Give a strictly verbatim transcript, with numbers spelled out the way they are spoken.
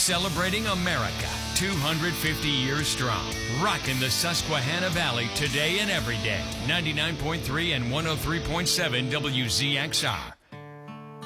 Celebrating America, two hundred fifty years strong. Rocking the Susquehanna Valley today and every day. ninety-nine point three and one oh three point seven W Z X R.